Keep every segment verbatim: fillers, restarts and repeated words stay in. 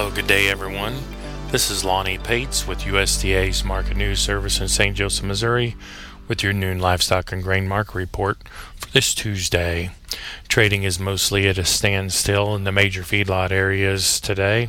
Hello, good day everyone. This is Lonnie Pates with U S D A's Market News Service in Saint Joseph, Missouri, with your noon livestock and grain market report for this Tuesday. Trading is mostly at a standstill in the major feedlot areas today.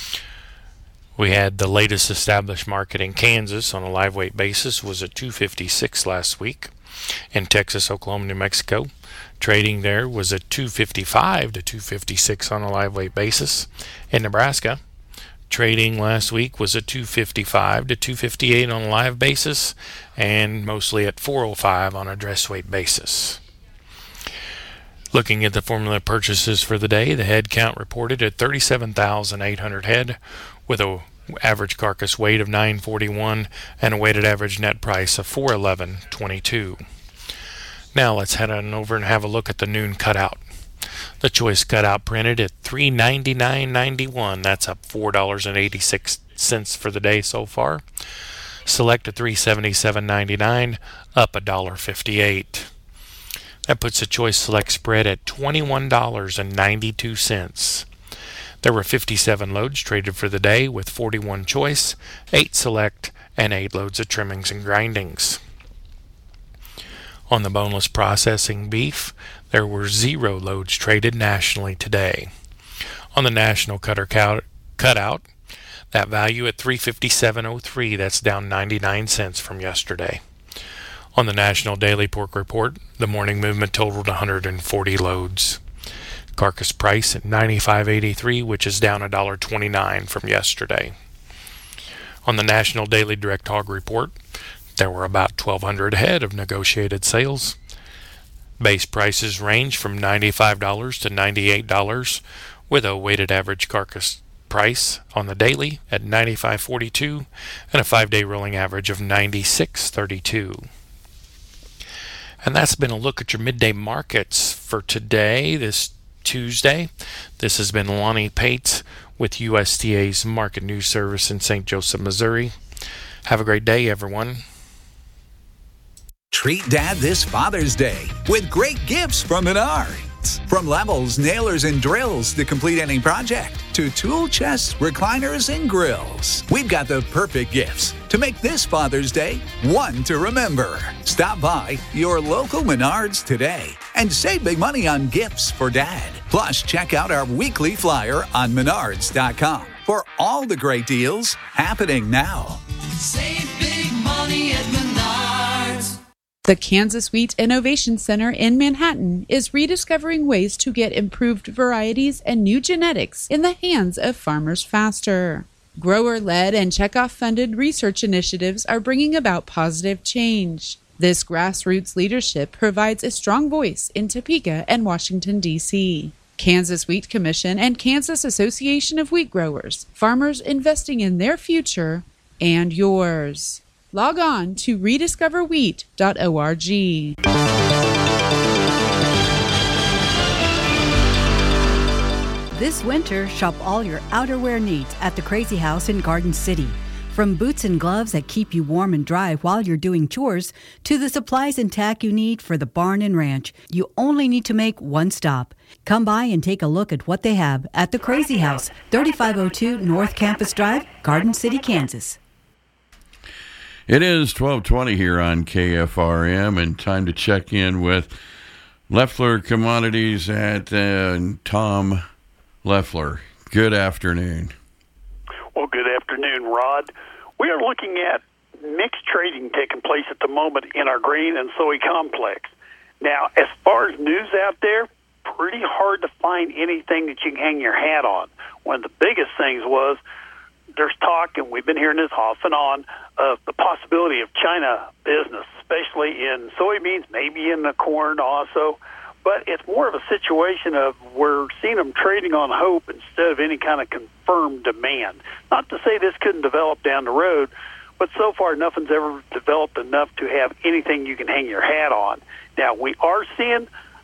We had the latest established market in Kansas on a live weight basis was at two fifty-six last week. In Texas, Oklahoma, New Mexico, trading there was at two fifty-five to two fifty-six on a live weight basis. In Nebraska, trading last week was at two fifty-five to two fifty-eight on a live basis, and mostly at four oh five on a dress weight basis. Looking at the formula purchases for the day, the head count reported at thirty-seven thousand eight hundred head, with a average carcass weight of nine forty-one and a weighted average net price of four eleven twenty-two. Now let's head on over and have a look at the noon cutout. The choice cutout printed at three ninety-nine ninety-one. That's up four dollars and eighty-six cents for the day so far. Select at three seventy-seven ninety-nine, up one dollar fifty-eight. That puts the choice select spread at twenty-one dollars and ninety-two cents. There were fifty-seven loads traded for the day, with forty-one choice, eight select, and eight loads of trimmings and grindings. On the boneless processing beef, there were zero loads traded nationally today. On the national cutter count, cutout, that value at three fifty-seven oh three, that's down ninety-nine cents from yesterday. On the national daily pork report, the morning movement totaled one hundred forty loads. Carcass price at ninety-five eighty-three, which is down one dollar twenty-nine from yesterday. On the national daily direct hog report, there were about twelve hundred head of negotiated sales. Base prices range from ninety-five dollars to ninety-eight dollars, with a weighted average carcass price on the daily at ninety-five forty-two and a five-day rolling average of ninety-six thirty-two. And that's been a look at your midday markets for today, this Tuesday. This has been Lonnie Pates with U S D A's Market News Service in Saint Joseph, Missouri. Have a great day, everyone. Treat Dad this Father's Day with great gifts from Menards. From levels, nailers, and drills to complete any project, to tool chests, recliners, and grills. We've got the perfect gifts to make this Father's Day one to remember. Stop by your local Menards today and save big money on gifts for Dad. Plus, check out our weekly flyer on menards dot com for all the great deals happening now. Save big money at Menards. The Kansas Wheat Innovation Center in Manhattan is rediscovering ways to get improved varieties and new genetics in the hands of farmers faster. Grower-led and checkoff-funded research initiatives are bringing about positive change. This grassroots leadership provides a strong voice in Topeka and Washington, D C Kansas Wheat Commission and Kansas Association of Wheat Growers, farmers investing in their future and yours. Log on to rediscover wheat dot org. This winter, shop all your outerwear needs at the Crazy House in Garden City. From boots and gloves that keep you warm and dry while you're doing chores, to the supplies and tack you need for the barn and ranch, you only need to make one stop. Come by and take a look at what they have at the Crazy House, thirty-five oh two North Campus Drive, Garden City, Kansas. It is twelve twenty here on K F R M, and time to check in with Leffler Commodities at uh, Tom Leffler. Good afternoon. Well, good afternoon, Rod. We are looking at mixed trading taking place at the moment in our grain and soy complex. Now, as far as news out there, pretty hard to find anything that you can hang your hat on. One of the biggest things was there's talk, and we've been hearing this off and on, of the possibility of China business, especially in soybeans, maybe in the corn also. But it's more of a situation of we're seeing them trading on hope instead of any kind of confirmed demand. Not to say this couldn't develop down the road, but so far nothing's ever developed enough to have anything you can hang your hat on. Now, we are seeing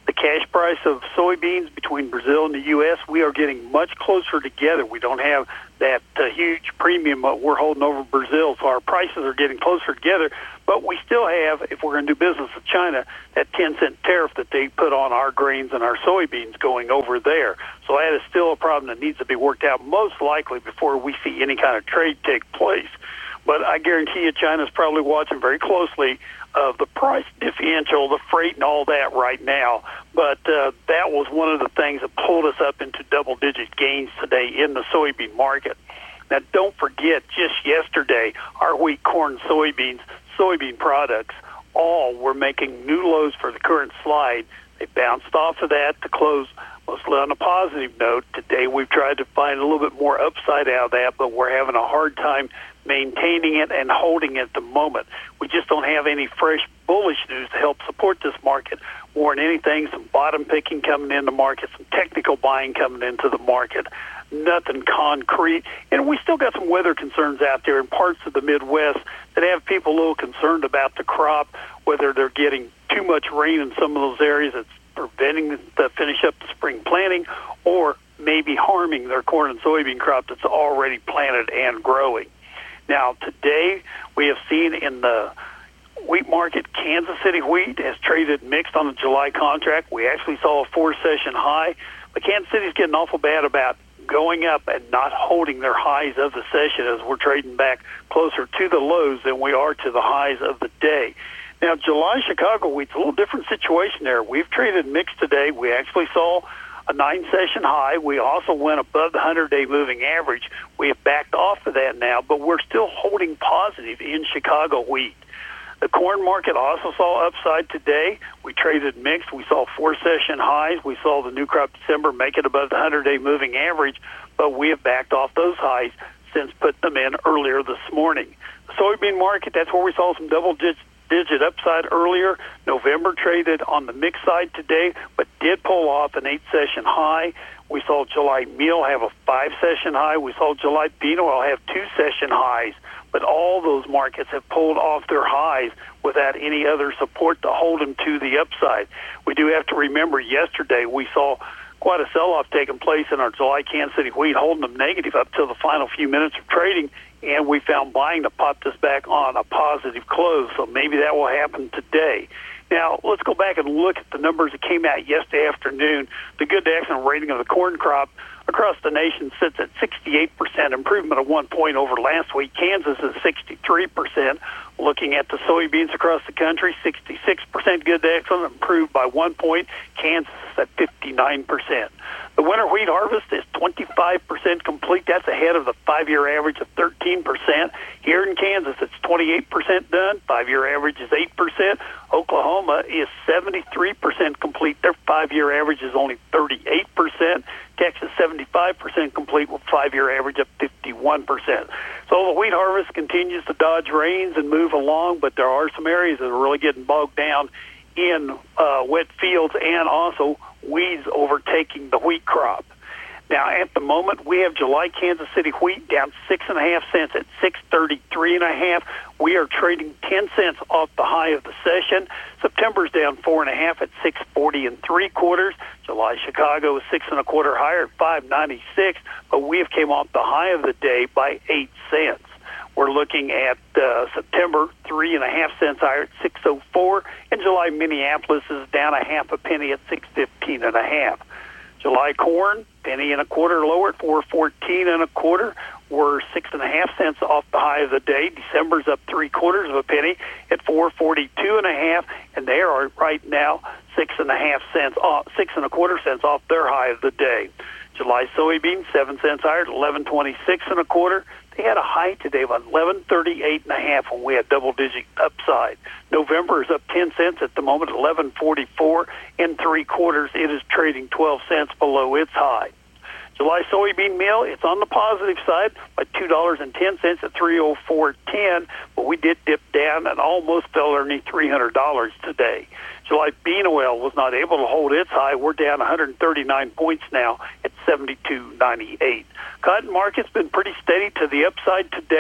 the cash price of soybeans between Brazil and the U S, we are getting much closer together. We don't have that uh, huge premium that we're holding over Brazil, so our prices are getting closer together. But we still have, if we're going to do business with China, that ten cent tariff that they put on our grains and our soybeans going over there. So that is still a problem that needs to be worked out, most likely before we see any kind of trade take place. But I guarantee you China's probably watching very closely of the price differential, the freight and all that right now. But uh, that was one of the things that pulled us up into double-digit gains today in the soybean market. Now, don't forget, just yesterday, our wheat, corn, soybeans, soybean products, all were making new lows for the current slide. They bounced off of that to close mostly on a positive note. Today, we've tried to find a little bit more upside out of that, but we're having a hard time maintaining it and holding it at the moment. We just don't have any fresh bullish news to help support this market. More than anything, some bottom picking coming in the market, some technical buying coming into the market. Nothing concrete. And we still got some weather concerns out there in parts of the Midwest that have people a little concerned about the crop, whether they're getting too much rain in some of those areas that's preventing them to finish up the spring planting, or maybe harming their corn and soybean crop that's already planted and growing. Now, today we have seen in the wheat market, Kansas City wheat has traded mixed on the July contract. We actually saw a four-session high, but Kansas City's getting awful bad about going up and not holding their highs of the session as we're trading back closer to the lows than we are to the highs of the day. Now, July Chicago wheat's a little different situation there. We've traded mixed today. We actually saw a nine-session high. We also went above the hundred-day moving average. We have backed off of that now, but we're still holding positive in Chicago wheat. The corn market also saw upside today. We traded mixed. We saw four-session highs. We saw the new crop December make it above the hundred-day moving average, but we have backed off those highs since putting them in earlier this morning. The soybean market, that's where we saw some double-digit digit upside earlier. November traded on the mixed side today, but did pull off an eight-session high. We saw July meal have a five-session high. We saw July bean oil have two-session highs. But all those markets have pulled off their highs without any other support to hold them to the upside. We do have to remember yesterday we saw quite a sell-off taking place in our July Kansas City wheat, holding them negative up till the final few minutes of trading, and we found buying to pop this back on a positive close. So maybe that will happen today. Now, let's go back and look at the numbers that came out yesterday afternoon. The good to excellent rating of the corn crop across the nation sits at sixty-eight percent, improvement of one point over last week. Kansas is sixty-three percent. Looking at the soybeans across the country, sixty-six percent good to excellent, improved by one point. Kansas is at fifty-nine percent. The winter wheat harvest is twenty-five percent complete. That's ahead of the five-year average of thirteen percent. Here in Kansas, it's twenty-eight percent done. Five-year average is eight percent. Oklahoma is seventy-three percent complete. Their five-year average is only thirty-eight percent. Texas, seventy-five percent complete with five-year average of fifty-one percent. So the wheat harvest continues to dodge rains and move along, but there are some areas that are really getting bogged down in uh, wet fields and also weeds overtaking the wheat crop. Now, at the moment, we have July Kansas City wheat down six and a half cents at six thirty-three and a half. We are trading ten cents off the high of the session. September's down four and a half at six forty and three quarters. July Chicago is six and a quarter higher at five ninety-six, but we have came off the high of the day by eight cents. We're looking at uh, September three and a half cents higher at six oh four, and July Minneapolis is down a half a penny at six fifteen and a half. July corn, penny and a quarter lower at four fourteen and a quarter. We're six and a half cents off the high of the day. December's up three quarters of a penny at four forty-two and a half, and they are right now six and a half cents off, six and a quarter cents off their high of the day. July soybeans, seven cents higher at eleven twenty-six and a quarter. They had a high today of eleven thirty-eight and a half when we had double-digit upside. November is up ten cents at the moment, eleven forty-four and three quarters. It is trading twelve cents below its high. July soybean meal, it's on the positive side by two dollars and ten cents at three oh four ten, but we did dip down and almost fell underneath three hundred dollars today. July bean oil was not able to hold its high. We're down one hundred thirty-nine points now at seventy-two ninety-eight. Cotton market's been pretty steady to the upside today.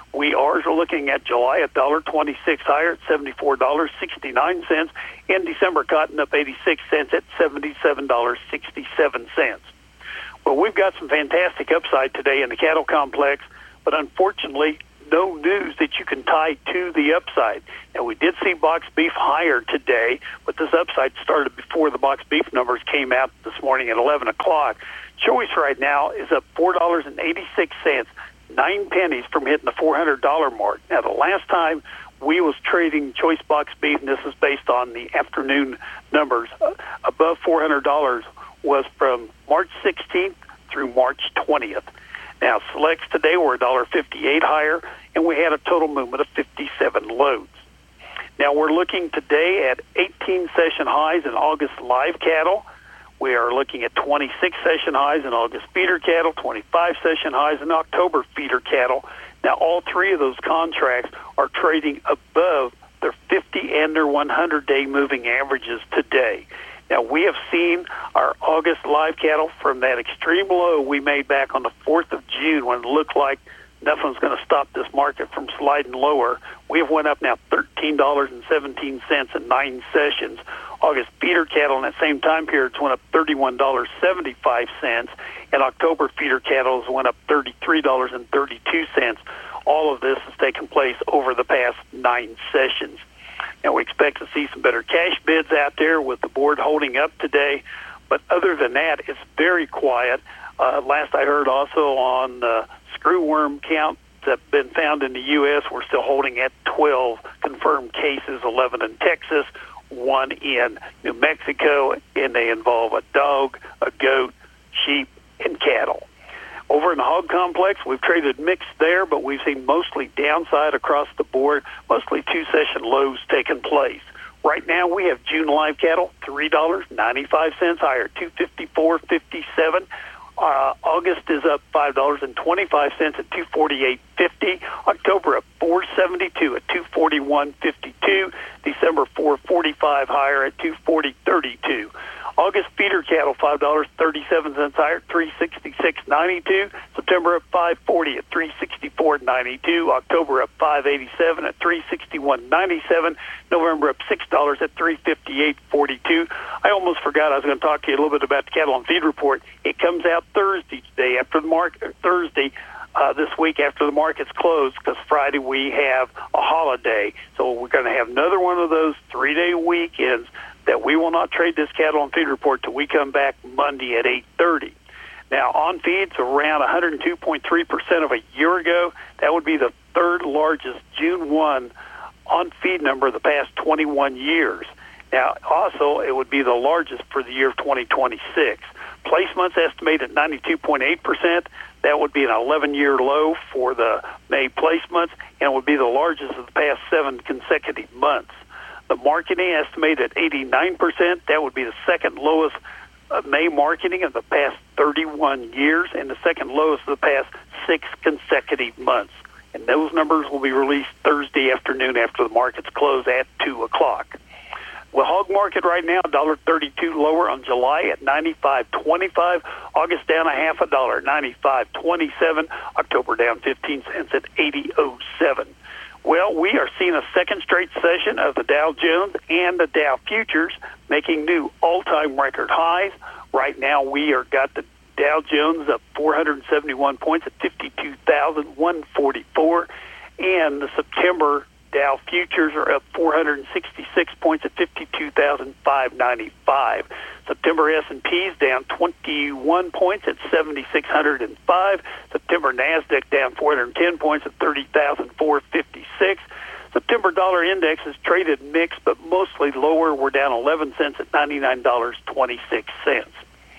We ours are looking at July at one dollar twenty-six higher at seventy-four dollars and sixty-nine cents. In December, cotton up eighty-six cents at seventy-seven dollars and sixty-seven cents. Well, we've got some fantastic upside today in the cattle complex, but unfortunately, no news that you can tie to the upside. Now, we did see box beef higher today, but this upside started before the box beef numbers came out this morning at eleven o'clock. Choice right now is up four dollars and eighty-six cents, nine pennies from hitting the four hundred dollars mark. Now, the last time we was trading choice box beef, and this is based on the afternoon numbers, uh, above four hundred dollars was from March sixteenth through March twentieth. Now, selects today were one dollar fifty-eight higher, and we had a total movement of fifty-seven loads. Now, we're looking today at eighteen session highs in August live cattle. We are looking at twenty-six session highs in August feeder cattle, twenty-five session highs in October feeder cattle. Now, all three of those contracts are trading above their fifty and their one hundred day moving averages today. Now, we have seen our August live cattle from that extreme low we made back on the fourth of June when it looked like nothing's going to stop this market from sliding lower. We have went up now thirteen dollars and seventeen cents in nine sessions. August feeder cattle in that same time period went up thirty-one dollars and seventy-five cents, and October feeder cattle went up thirty-three dollars and thirty-two cents. All of this has taken place over the past nine sessions. Now, we expect to see some better cash bids out there with the board holding up today. But other than that, it's very quiet. Uh, last I heard also on the screwworm count that have been found in the U S, we're still holding at twelve confirmed cases, eleven in Texas, one in New Mexico, and they involve a dog, a goat, sheep, and cattle. Over in the hog complex, we've traded mixed there, but we've seen mostly downside across the board, mostly two-session lows taking place. Right now, we have June live cattle, three dollars and ninety-five cents higher, two fifty-four fifty-seven. Uh, August is up five dollars and twenty-five cents at two forty-eight fifty. October up four seventy-two at two forty-one fifty-two. December four forty-five higher at two forty thirty-two. August feeder cattle, five dollars and thirty-seven cents higher, three sixty-six ninety-two. September up five forty at three sixty-four ninety-two. October up five eighty-seven at three sixty-one ninety-seven. November up six dollars at three fifty-eight forty-two. I almost forgot I was going to talk to you a little bit about the cattle and feed report. It comes out Thursday today after the market. Thursday uh, this week after the market's closed, because Friday we have a holiday. So we're going to have another one of those three-day weekends that we will not trade this cattle and feed report till we come back Monday at eight thirty. Now, on feeds around one hundred two point three percent of a year ago. That would be the third largest June first on feed number of the past twenty-one years. Now, also, it would be the largest for the year of twenty twenty-six. Placements estimated at ninety-two point eight percent. That would be an eleven-year low for the May placements, and would be the largest of the past seven consecutive months. The marketing estimated at eighty-nine percent. That would be the second lowest uh, May marketing of the past thirty-one years and the second lowest of the past six consecutive months. And those numbers will be released Thursday afternoon after the markets close at two o'clock. Well, hog market right now, one dollar thirty-two lower on July at ninety-five twenty-five. August down a half a dollar, ninety-five twenty-seven. October down fifteen cents at eighty oh seven. Well, we are seeing a second straight session of the Dow Jones and the Dow futures making new all-time record highs. Right now, we are got the Dow Jones up four hundred seventy-one points at fifty-two thousand one hundred forty-four, and the September Dow futures are up four hundred sixty-six points at fifty-two thousand five hundred ninety-five. September S and P's down twenty-one points at seven thousand six hundred five. September NASDAQ down four hundred ten points at thirty thousand four hundred fifty-six. September dollar index is traded mixed, but mostly lower. We're down eleven cents at ninety-nine dollars and twenty-six cents.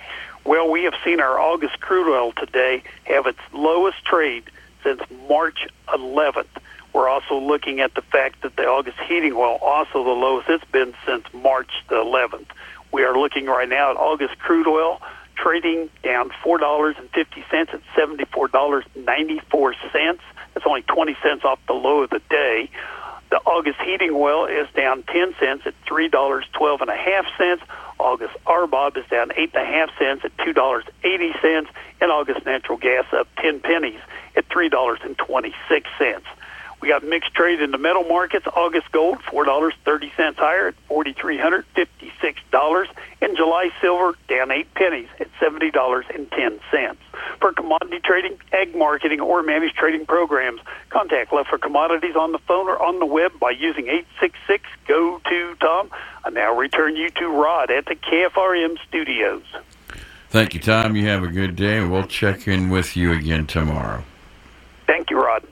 Well, we have seen our August crude oil today have its lowest trade since March eleventh. We're also looking at the fact that the August heating oil also the lowest it's been since March the eleventh. We are looking right now at August crude oil trading down four dollars and fifty cents at seventy-four dollars and ninety-four cents. That's only twenty cents off the low of the day. The August heating oil is down ten cents at three dollars and twelve cents. August R B O B is down eight point five cents at two dollars and eighty cents. And August natural gas up ten pennies at three dollars and twenty-six cents. We got mixed trade in the metal markets. August gold, four dollars and thirty cents higher at four thousand three hundred fifty-six dollars. And July silver down eight pennies at seventy dollars and ten cents. For commodity trading, ag marketing, or managed trading programs, contact Leffler Commodities on the phone or on the web by using eight six six, G O two, Tom. I now return you to Rod at the K F R M studios. Thank you, Tom. You have a good day, and we'll check in with you again tomorrow. Thank you, Rod.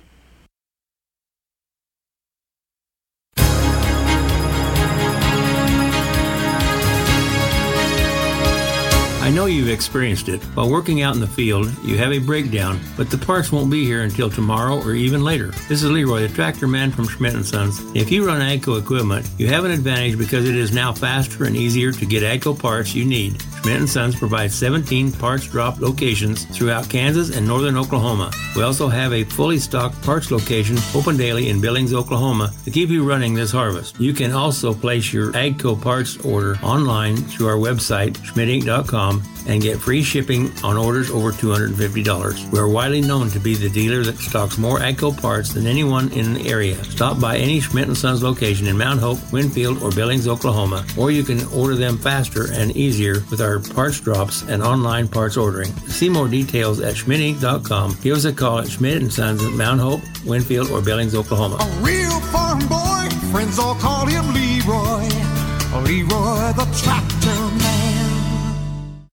I know you've experienced it. While working out in the field, you have a breakdown, but the parts won't be here until tomorrow or even later. This is Leroy, the tractor man from Schmidt and Sons. If you run AGCO equipment, you have an advantage because it is now faster and easier to get AGCO parts you need. Schmidt and Sons provides seventeen parts drop locations throughout Kansas and northern Oklahoma. We also have a fully stocked parts location open daily in Billings, Oklahoma to keep you running this harvest. You can also place your AGCO parts order online through our website, schmidt inc dot com, and get free shipping on orders over two hundred fifty dollars. We are widely known to be the dealer that stocks more AGCO parts than anyone in the area. Stop by any Schmidt and Sons location in Mount Hope, Winfield, or Billings, Oklahoma, or you can order them faster and easier with our parts drops and online parts ordering. See more details at schmidt inc dot com. Give us a call at Schmidt and Sons at Mount Hope, Winfield, or Billings, Oklahoma. A real farm boy, friends all call him Leroy. Leroy the tractor man.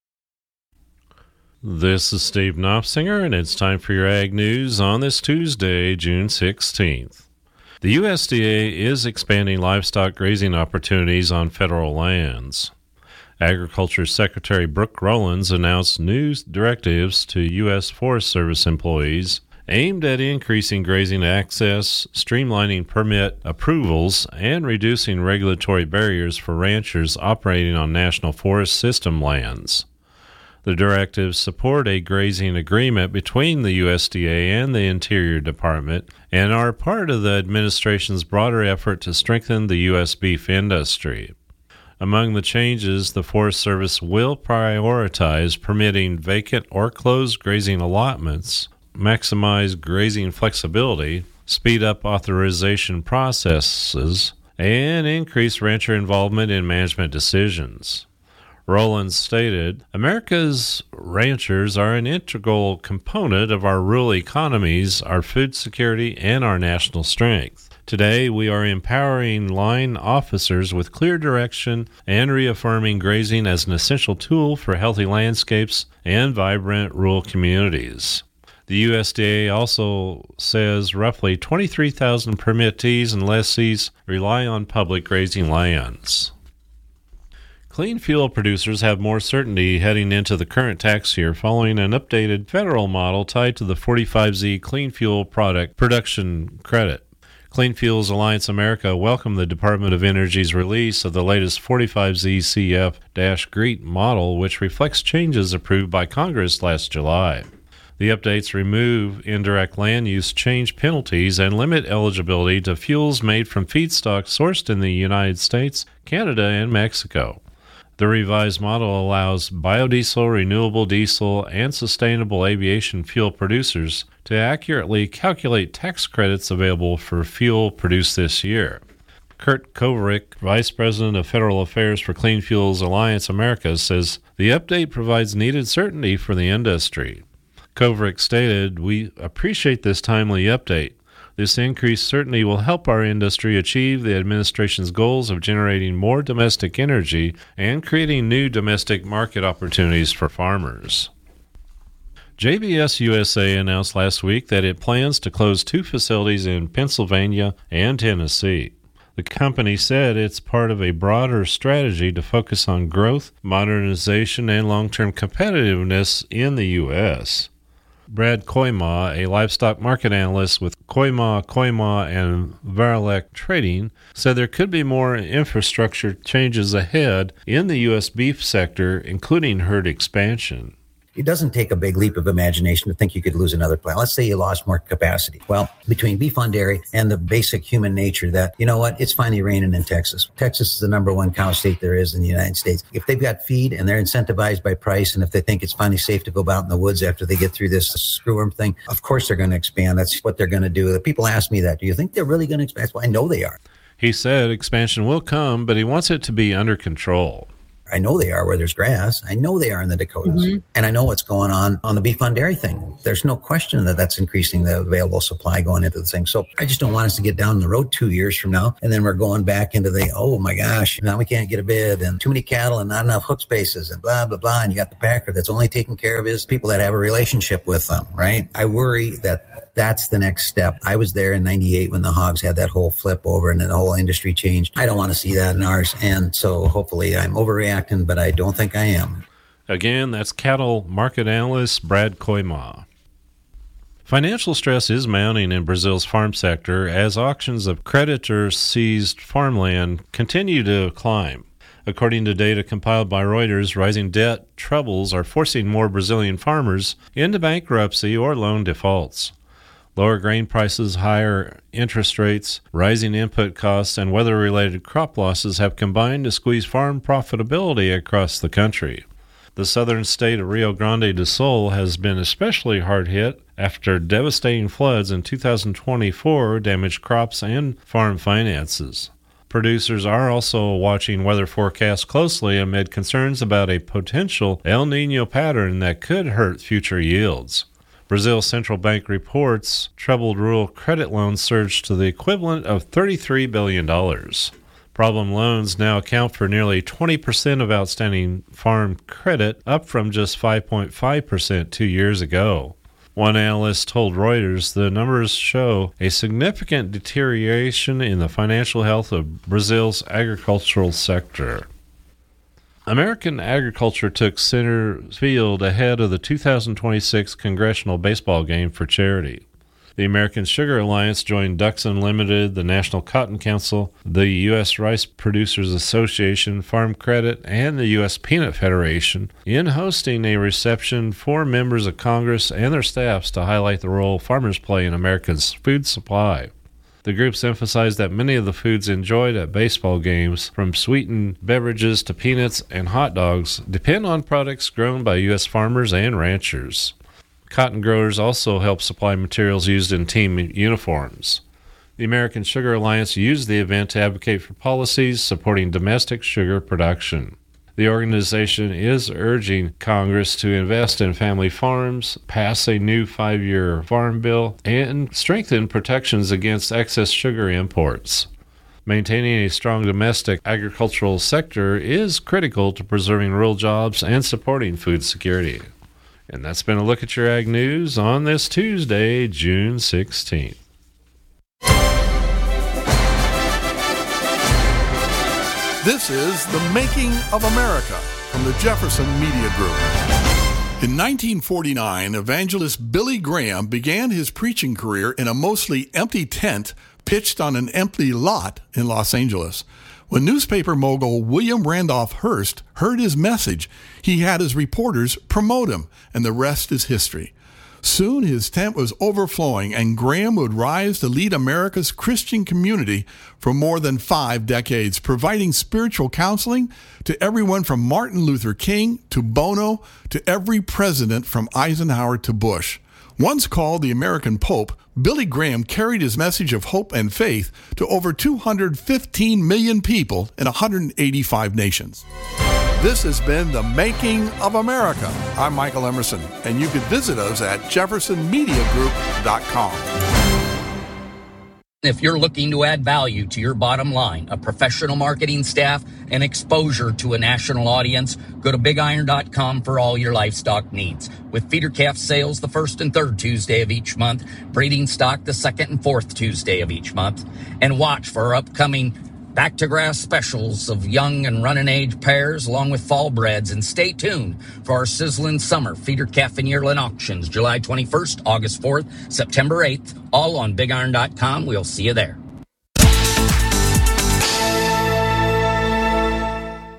This is Steve Knopfsinger, and it's time for your Ag News on this Tuesday, June sixteenth. The U S D A is expanding livestock grazing opportunities on federal lands. Agriculture Secretary Brooke Rollins announced new directives to U S Forest Service employees aimed at increasing grazing access, streamlining permit approvals, and reducing regulatory barriers for ranchers operating on National Forest System lands. The directives support a grazing agreement between the U S D A and the Interior Department and are part of the administration's broader effort to strengthen the U S beef industry. Among the changes, the Forest Service will prioritize permitting vacant or closed grazing allotments, maximize grazing flexibility, speed up authorization processes, and increase rancher involvement in management decisions. Rollins stated, America's ranchers are an integral component of our rural economies, our food security, and our national strength. Today, we are empowering line officers with clear direction and reaffirming grazing as an essential tool for healthy landscapes and vibrant rural communities. The U S D A also says roughly twenty-three thousand permittees and lessees rely on public grazing lands. Clean fuel producers have more certainty heading into the current tax year following an updated federal model tied to the forty-five Z Clean Fuel Product Production Credit. Clean Fuels Alliance America welcomed the Department of Energy's release of the latest forty-five Z C F GREET model, which reflects changes approved by Congress last July. The updates remove indirect land use change penalties and limit eligibility to fuels made from feedstock sourced in the United States, Canada, and Mexico. The revised model allows biodiesel, renewable diesel, and sustainable aviation fuel producers to accurately calculate tax credits available for fuel produced this year. Kurt Koverick, Vice President of Federal Affairs for Clean Fuels Alliance America, says the update provides needed certainty for the industry. Koverick stated, "We appreciate this timely update. This increased certainty will help our industry achieve the administration's goals of generating more domestic energy and creating new domestic market opportunities for farmers." J B S U S A announced last week that it plans to close two facilities in Pennsylvania and Tennessee. The company said it's part of a broader strategy to focus on growth, modernization, and long-term competitiveness in the U S Brad Koima, a livestock market analyst with Koima, Koima, and Varilek Trading, said there could be more infrastructure changes ahead in the U S beef sector, including herd expansion. It doesn't take a big leap of imagination to think you could lose another plant. Let's say you lost more capacity. Well, between beef on dairy and the basic human nature that, you know what, it's finally raining in Texas. Texas is the number one cow state there is in the United States. If they've got feed and they're incentivized by price, and if they think it's finally safe to go out in the woods after they get through this screwworm thing, of course they're going to expand. That's what they're going to do. The people ask me that. Do you think they're really going to expand? Well, I know they are. He said expansion will come, but he wants it to be under control. I know they are where there's grass. I know they are in the Dakotas. Mm-hmm. And I know what's going on on the beef on dairy thing. There's no question that that's increasing the available supply going into the thing. So I just don't want us to get down the road two years from now. And then we're going back into the, oh my gosh, now we can't get a bid and too many cattle and not enough hook spaces and blah, blah, blah. And you got the packer that's only taking care of his people that have a relationship with them, right? I worry that that's the next step. I was there in ninety-eight when the hogs had that whole flip over and then the whole industry changed. I don't want to see that in ours. And so hopefully I'm overreacting, but I don't think I am. Again, that's cattle market analyst Brad Koima. Financial stress is mounting in Brazil's farm sector as auctions of creditor-seized farmland continue to climb. According to data compiled by Reuters, rising debt troubles are forcing more Brazilian farmers into bankruptcy or loan defaults. Lower grain prices, higher interest rates, rising input costs, and weather-related crop losses have combined to squeeze farm profitability across the country. The southern state of Rio Grande do Sul has been especially hard hit after devastating floods in two thousand twenty-four damaged crops and farm finances. Producers are also watching weather forecasts closely amid concerns about a potential El Niño pattern that could hurt future yields. Brazil's central bank reports troubled rural credit loans surged to the equivalent of thirty-three billion dollars. Problem loans now account for nearly twenty percent of outstanding farm credit, up from just five point five percent two years ago. One analyst told Reuters the numbers show a significant deterioration in the financial health of Brazil's agricultural sector. American agriculture took center field ahead of the two thousand twenty-six congressional baseball game for charity. The American Sugar Alliance joined Ducks Unlimited, the National Cotton Council, the U S Rice Producers Association, Farm Credit, and the U S Peanut Federation in hosting a reception for members of Congress and their staffs to highlight the role farmers play in America's food supply. The groups emphasized that many of the foods enjoyed at baseball games, from sweetened beverages to peanuts and hot dogs, depend on products grown by U S farmers and ranchers. Cotton growers also help supply materials used in team uniforms. The American Sugar Alliance used the event to advocate for policies supporting domestic sugar production. The organization is urging Congress to invest in family farms, pass a new five-year farm bill, and strengthen protections against excess sugar imports. Maintaining a strong domestic agricultural sector is critical to preserving rural jobs and supporting food security. And that's been a look at your Ag News on this Tuesday, June sixteenth. This is The Making of America from the Jefferson Media Group. In nineteen forty-nine, evangelist Billy Graham began his preaching career in a mostly empty tent pitched on an empty lot in Los Angeles. When newspaper mogul William Randolph Hearst heard his message, he had his reporters promote him, and the rest is history. Soon his tent was overflowing, and Graham would rise to lead America's Christian community for more than five decades, providing spiritual counseling to everyone from Martin Luther King to Bono to every president from Eisenhower to Bush. Once called the American Pope, Billy Graham carried his message of hope and faith to over two hundred fifteen million people in one hundred eighty-five nations. This has been The Making of America. I'm Michael Emerson, and you can visit us at jefferson media group dot com. If you're looking to add value to your bottom line, a professional marketing staff, and exposure to a national audience, go to big iron dot com for all your livestock needs. With feeder calf sales the first and third Tuesday of each month, breeding stock the second and fourth Tuesday of each month, and watch for our upcoming back to grass specials of young and running age pairs along with fall breds, and stay tuned for our sizzling summer feeder calf and yearling auctions July twenty-first, August fourth, September eighth, all on big iron dot com. We'll see you there.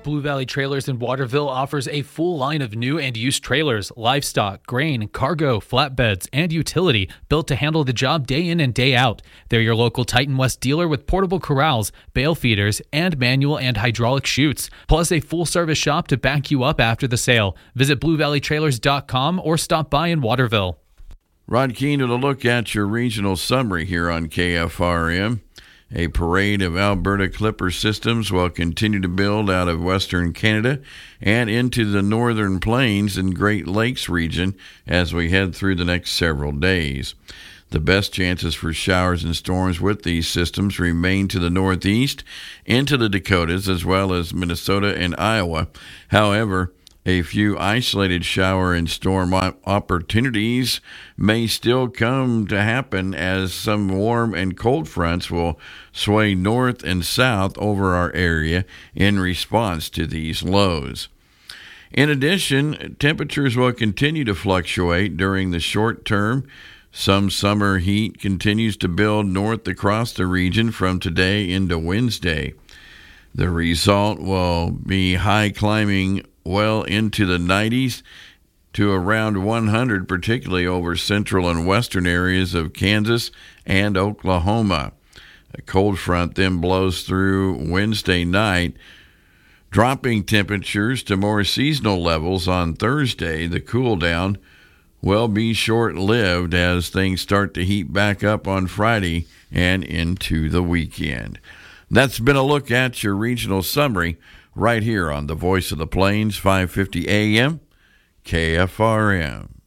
Blue Valley Trailers in Waterville offers a full line of new and used trailers, livestock, grain, cargo, flatbeds, and utility built to handle the job day in and day out. They're your local Titan West dealer with portable corrals, bale feeders, and manual and hydraulic chutes, plus a full-service shop to back you up after the sale. Visit blue valley trailers dot com or stop by in Waterville. Rod Keene with a look at your regional summary here on K F R M. A parade of Alberta Clipper systems will continue to build out of Western Canada and into the Northern Plains and Great Lakes region as we head through the next several days. The best chances for showers and storms with these systems remain to the northeast, into the Dakotas, as well as Minnesota and Iowa. However, a few isolated shower and storm opportunities may still come to happen as some warm and cold fronts will sway north and south over our area in response to these lows. In addition, temperatures will continue to fluctuate during the short term. Some summer heat continues to build north across the region from today into Wednesday. The result will be high climbing well into the nineties to around one hundred, particularly over central and western areas of Kansas and Oklahoma. A cold front then blows through Wednesday night, dropping temperatures to more seasonal levels on Thursday. The cool down will be short-lived as things start to heat back up on Friday and into the weekend. That's been a look at your regional summary right here on the Voice of the Plains, five fifty A M, K F R M.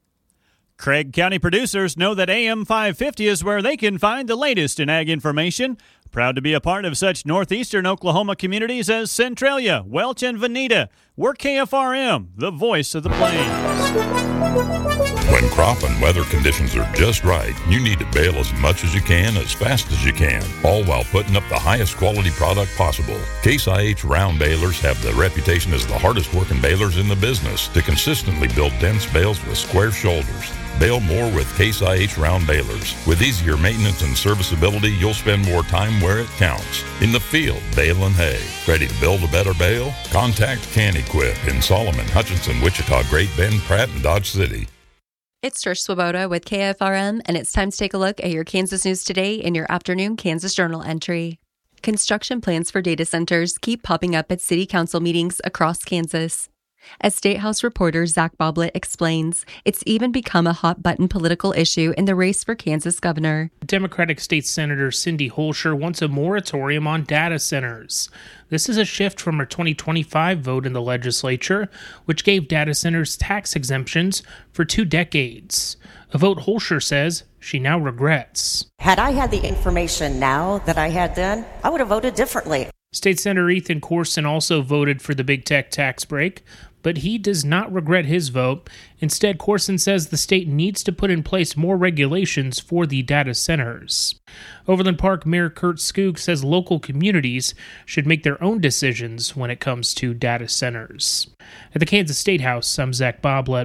Craig County producers know that A M five fifty is where they can find the latest in ag information. Proud to be a part of such northeastern Oklahoma communities as Centralia, Welch, and Veneta. We're K F R M, the Voice of the Plains. When crop and weather conditions are just right, you need to bale as much as you can, as fast as you can, all while putting up the highest quality product possible. Case I H round balers have the reputation as the hardest working balers in the business to consistently build dense bales with square shoulders. Bale more with Case I H round balers. With easier maintenance and serviceability, you'll spend more time where it counts. In the field, baling hay. Ready to build a better bale? Contact Can-Equip in Solomon, Hutchinson, Wichita, Great Bend, Pratt, and Dodge City. It's Trish Swoboda with K F R M, and it's time to take a look at your Kansas news today in your afternoon Kansas Journal entry. Construction plans for data centers keep popping up at city council meetings across Kansas. As State House reporter Zach Boblet explains, it's even become a hot-button political issue in the race for Kansas governor. Democratic State Senator Cindy Holscher wants a moratorium on data centers. This is a shift from her twenty twenty-five vote in the legislature, which gave data centers tax exemptions for two decades. A vote Holscher says she now regrets. Had I had the information now that I had then, I would have voted differently. State Senator Ethan Corson also voted for the big tech tax break, but he does not regret his vote. Instead, Corson says the state needs to put in place more regulations for the data centers. Overland Park Mayor Kurt Skoog says local communities should make their own decisions when it comes to data centers. At the Kansas State House, I'm Zach Boblet.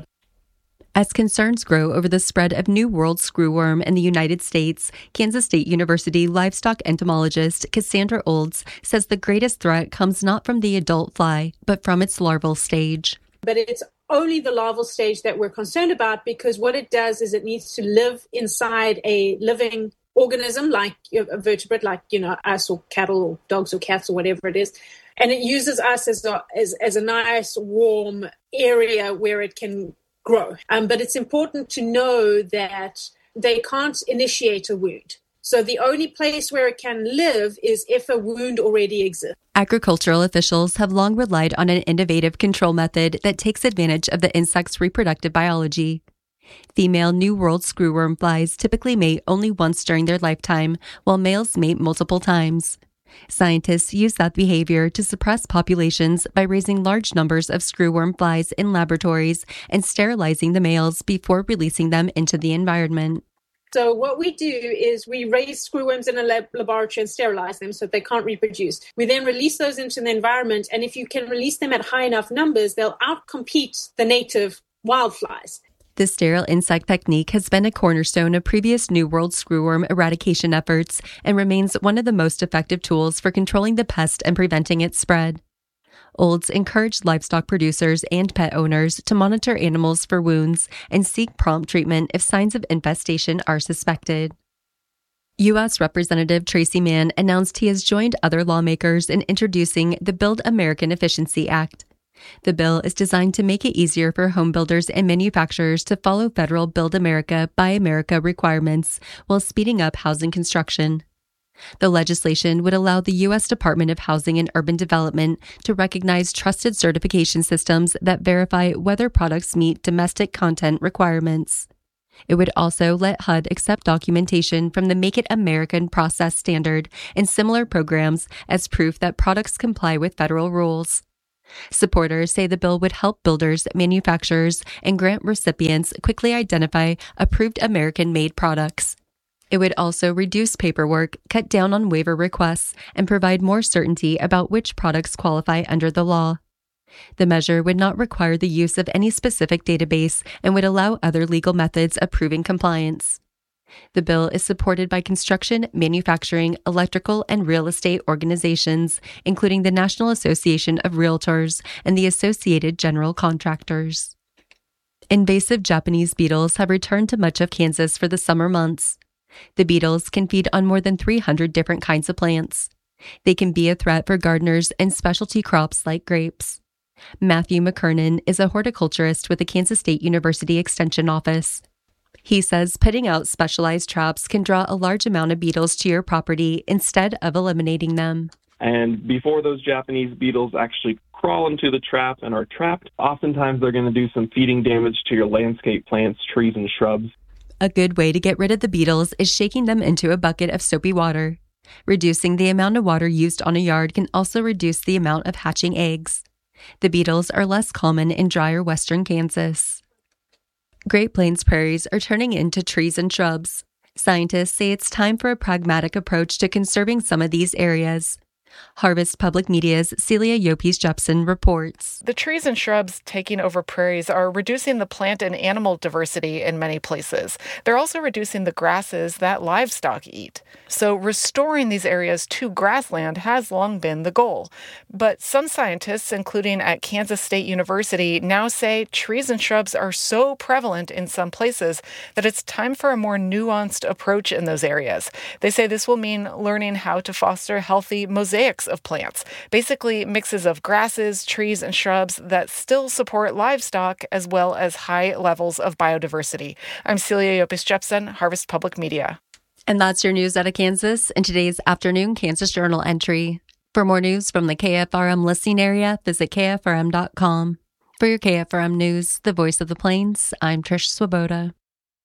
As concerns grow over the spread of New World screwworm in the United States, Kansas State University livestock entomologist Cassandra Olds says the greatest threat comes not from the adult fly, but from its larval stage. But it's only the larval stage that we're concerned about, because what it does is it needs to live inside a living organism, like a vertebrate, like, you know, us or cattle or dogs or cats or whatever it is. And it uses us as a, as, as a nice, warm area where it can grow. Um, but it's important to know that they can't initiate a wound. So the only place where it can live is if a wound already exists. Agricultural officials have long relied on an innovative control method that takes advantage of the insect's reproductive biology. Female New World screwworm flies typically mate only once during their lifetime, while males mate multiple times. Scientists use that behavior to suppress populations by raising large numbers of screwworm flies in laboratories and sterilizing the males before releasing them into the environment. So what we do is we raise screwworms in a lab- laboratory and sterilize them so that they can't reproduce. We then release those into the environment, and if you can release them at high enough numbers, they'll outcompete the native wildflies. The sterile insect technique has been a cornerstone of previous New World screwworm eradication efforts and remains one of the most effective tools for controlling the pest and preventing its spread. Olds encouraged livestock producers and pet owners to monitor animals for wounds and seek prompt treatment if signs of infestation are suspected. U S Representative Tracy Mann announced he has joined other lawmakers in introducing the Build American Efficiency Act. The bill is designed to make it easier for home builders and manufacturers to follow federal Build America, Buy America requirements while speeding up housing construction. The legislation would allow the U S Department of Housing and Urban Development to recognize trusted certification systems that verify whether products meet domestic content requirements. It would also let H U D accept documentation from the Make It American process standard and similar programs as proof that products comply with federal rules. Supporters say the bill would help builders, manufacturers, and grant recipients quickly identify approved American-made products. It would also reduce paperwork, cut down on waiver requests, and provide more certainty about which products qualify under the law. The measure would not require the use of any specific database and would allow other legal methods of proving compliance. The bill is supported by construction, manufacturing, electrical, and real estate organizations, including the National Association of Realtors and the Associated General Contractors. Invasive Japanese beetles have returned to much of Kansas for the summer months. The beetles can feed on more than three hundred different kinds of plants. They can be a threat for gardeners and specialty crops like grapes. Matthew McKernan is a horticulturist with the Kansas State University Extension Office. He says putting out specialized traps can draw a large amount of beetles to your property instead of eliminating them. And before those Japanese beetles actually crawl into the trap and are trapped, oftentimes they're going to do some feeding damage to your landscape plants, trees, and shrubs. A good way to get rid of the beetles is shaking them into a bucket of soapy water. Reducing the amount of water used on a yard can also reduce the amount of hatching eggs. The beetles are less common in drier western Kansas. Great Plains prairies are turning into trees and shrubs. Scientists say it's time for a pragmatic approach to conserving some of these areas. Harvest Public Media's Celia Yopes-Jepson reports. The trees and shrubs taking over prairies are reducing the plant and animal diversity in many places. They're also reducing the grasses that livestock eat. So restoring these areas to grassland has long been the goal. But some scientists, including at Kansas State University, now say trees and shrubs are so prevalent in some places that it's time for a more nuanced approach in those areas. They say this will mean learning how to foster healthy mosaics of plants, basically mixes of grasses, trees, and shrubs that still support livestock as well as high levels of biodiversity. I'm Celia Yopes-Jepson, Harvest Public Media. And that's your news out of Kansas in today's afternoon Kansas Journal entry. For more news from the K F R M listening area, visit K F R M dot com. For your K F R M News, the voice of the Plains, I'm Trish Swoboda.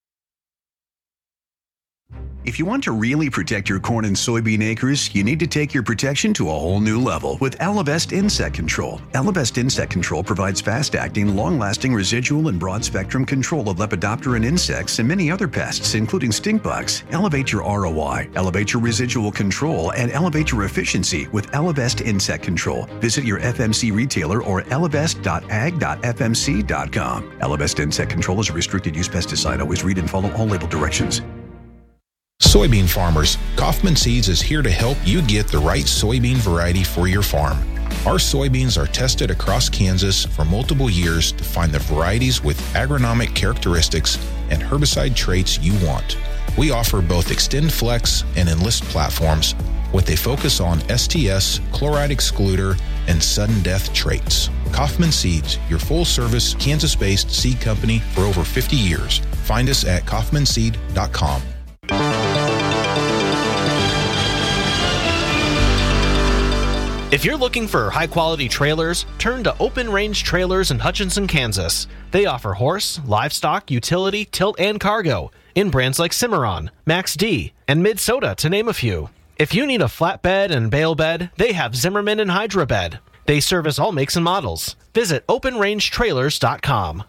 If you want to really protect your corn and soybean acres, you need to take your protection to a whole new level with Elevest Insect Control. Elevest Insect Control provides fast-acting, long-lasting residual and broad-spectrum control of Lepidoptera and insects and many other pests, including stink bugs. Elevate your R O I, elevate your residual control, and elevate your efficiency with Elevest Insect Control. Visit your F M C retailer or elevest dot ag dot f m c dot com. Elevest Insect Control is a restricted-use pesticide. Always read and follow all label directions. Soybean farmers, Kaufman Seeds is here to help you get the right soybean variety for your farm. Our soybeans are tested across Kansas for multiple years to find the varieties with agronomic characteristics and herbicide traits you want. We offer both Xtend Flex and Enlist platforms with a focus on S T S, chloride excluder, and sudden death traits. Kaufman Seeds, your full-service Kansas-based seed company for over fifty years. Find us at kaufman seed dot com. If you're looking for high-quality trailers, turn to Open Range Trailers in Hutchinson, Kansas. They offer horse, livestock, utility, tilt, and cargo in brands like Cimarron, Max D, and Mid-Soda, to name a few. If you need a flatbed and bale bed, they have Zimmerman and Hydra Bed. They service all makes and models. Visit open range trailers dot com.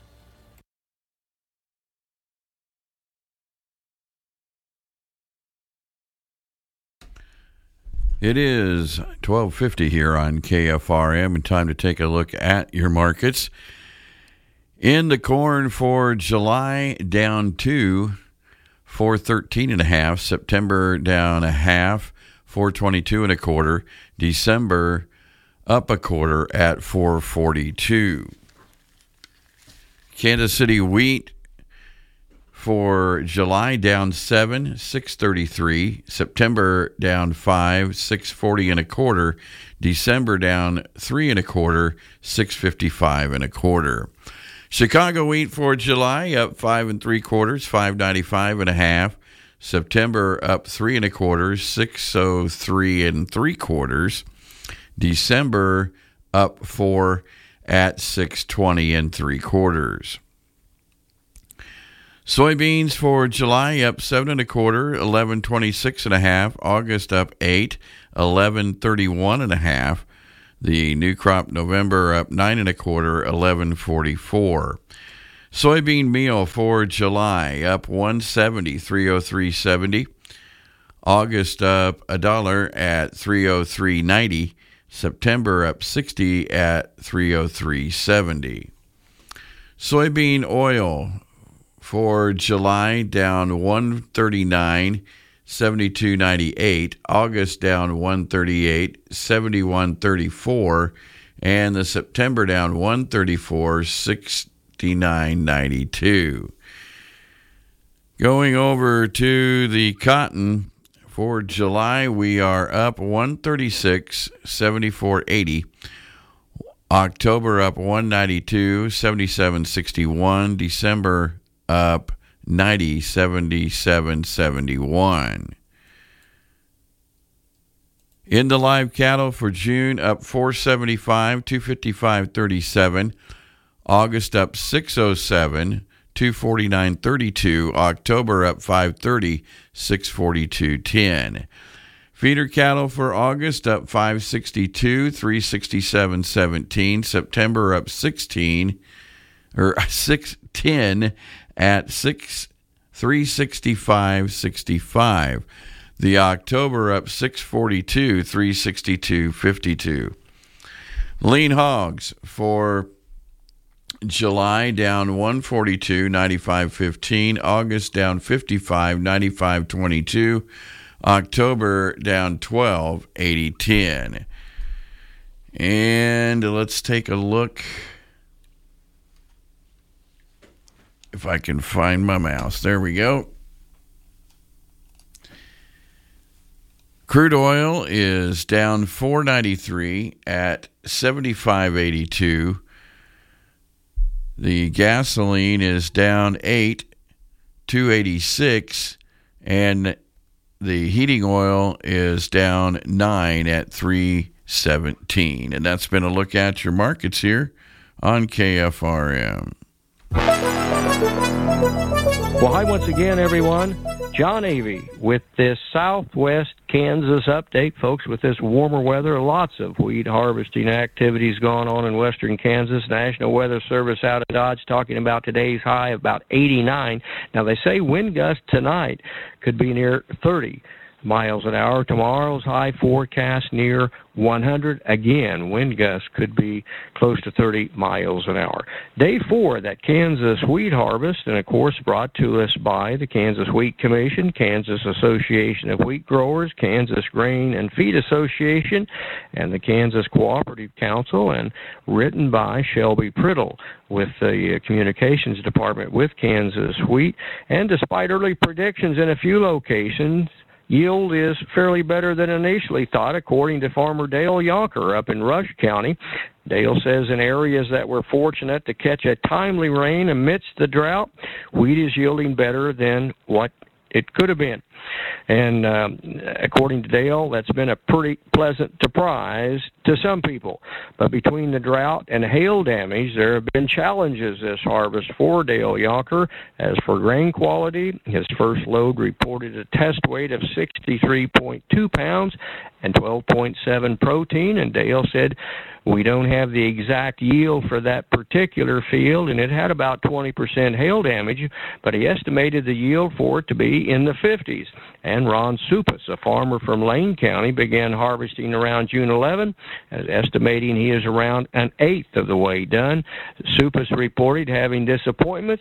It is twelve fifty here on K F R M, and time to take a look at your markets. In the corn for July, down two, four thirteen and a half. September down a half, four twenty-two and a quarter. December up a quarter at four forty-two. Kansas City wheat for July down seven, six thirty-three. September down five, six forty and a quarter. December down three and a quarter, six fifty-five and a quarter. Chicago wheat for July up five and three quarters, five ninety-five and a half. September up three and a quarter, six oh three and three quarters. December up four at six twenty and three quarters. Soybeans for July up seven and a quarter, eleven twenty-six and a half. August up eight, eleven thirty-one and a half. The new crop November up nine and a quarter, eleven forty-four. Soybean meal for July up one seventy, three oh three seventy. August up a dollar at three oh three ninety. September up sixty at three oh three seventy. Soybean oil for July down one thirty-nine, seventy-two ninety-eight. August down one thirty-eight, seventy-one thirty-four, and the September down one thirty-four, sixty-nine ninety-two. Going over to the cotton for July, we are up one thirty-six, seventy-four eighty. October up one ninety-two, seventy-seven sixty-one. December up ninety, seventy-seven seventy-one. In the live cattle for June, up four seventy-five, two fifty-five thirty-seven. August up six oh seven, two forty-nine thirty-two. October up five thirty, six forty-two ten. Feeder cattle for August up five sixty-two, three sixty-seven seventeen. September up sixteen or six ten at six three sixty-five sixty-five. The October up six forty-two, three sixty-two fifty-two. Lean hogs for July down one forty-two, ninety-five fifteen. August down fifty-five, ninety-five twenty-two. October down twelve, eighty ten. And let's take a look if I can find my mouse. There we go. Crude oil is down four ninety-three at seventy-five eighty-two. The gasoline is down eight, two eighty-six, and the heating oil is down nine at three seventeen. And that's been a look at your markets here on K F R M. Well, hi once again, everyone. John Avey with this Southwest Kansas update, folks. With this warmer weather, lots of wheat harvesting activities going on in western Kansas. National Weather Service out of Dodge talking about today's high of about eighty-nine. Now, they say wind gusts tonight could be near thirty miles an hour. Tomorrow's high forecast near one hundred. Again, wind gusts could be close to thirty miles an hour. Day four, that Kansas wheat harvest, and of course brought to us by the Kansas Wheat Commission, Kansas Association of Wheat Growers, Kansas Grain and Feed Association, and the Kansas Cooperative Council, and written by Shelby Priddle with the Communications Department with Kansas Wheat. And despite early predictions in a few locations, yield is fairly better than initially thought, according to Farmer Dale Yonker up in Rush County. Dale says in areas that were fortunate to catch a timely rain amidst the drought, wheat is yielding better than what it could have been. And um, according to Dale, that's been a pretty pleasant surprise to some people. But between the drought and hail damage, there have been challenges this harvest for Dale Yonker. As for grain quality, his first load reported a test weight of sixty-three point two pounds and twelve point seven protein. And Dale said, we don't have the exact yield for that particular field, and it had about twenty percent hail damage, but he estimated the yield for it to be in the fifties. And Ron Supas, a farmer from Lane County, began harvesting around June eleventh, estimating he is around an eighth of the way done. Supas reported having disappointments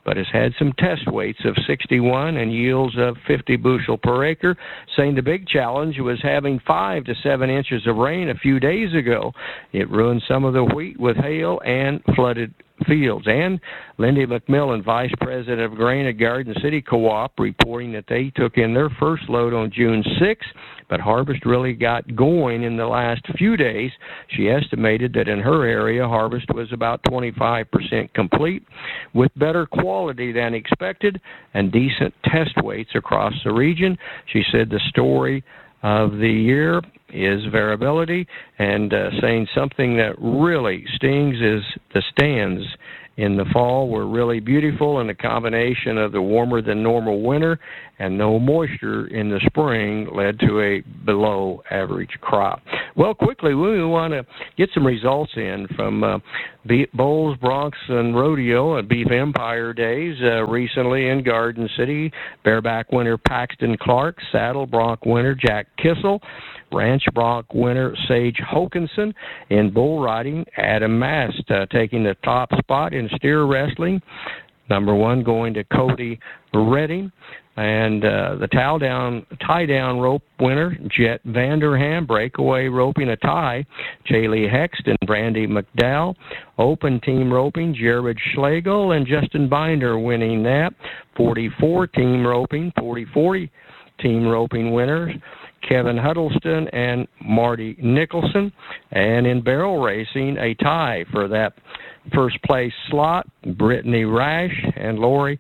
but has had some test weights of sixty-one and yields of fifty bushel per acre, saying the big challenge was having five to seven inches of rain a few days ago. It ruined some of the wheat with hail and flooded fields. And Lindy McMillan, Vice President of Grain at Garden City Co-op, reporting that they took in their first load on June sixth, but harvest really got going in the last few days. She estimated that in her area, harvest was about twenty-five percent complete, with better quality than expected and decent test weights across the region. She said the story of the year is variability, and uh, saying something that really stings is the stands in the fall were really beautiful, and the combination of the warmer than normal winter and no moisture in the spring led to a below average crop. Well, quickly, we want to get some results in from uh, Bulls, Broncs, and Rodeo and Beef Empire days uh, recently in Garden City. Bareback winner Paxton Clark, Saddle Bronc winner Jack Kissel, Ranch Bronc winner Sage Hokinson. In bull riding, Adam Mast uh, taking the top spot in steer wrestling. Number one going to Cody Redding. And uh, the tie down, tie down rope winner, Jet Vanderham, breakaway roping a tie, Jaylee Hext and Brandy McDowell. Open team roping, Jared Schlegel and Justin Binder winning that. forty-four team roping, forty forty team roping winners, Kevin Huddleston and Marty Nicholson. And in barrel racing, a tie for that first place slot, Brittany Rash and Lori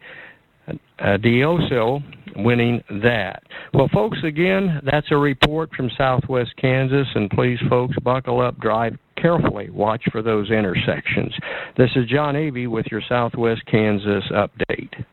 uh, Dioso winning that. Well, folks, again, that's a report from Southwest Kansas, and please, folks, buckle up, drive carefully, watch for those intersections. This is John Avey with your Southwest Kansas update.